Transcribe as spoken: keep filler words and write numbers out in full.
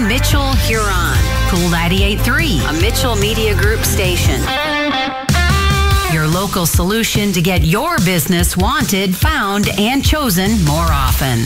Mitchell, Huron. Cool ninety-eight point three, a Mitchell Media Group station. Your local solution to get your business wanted, found, and chosen more often.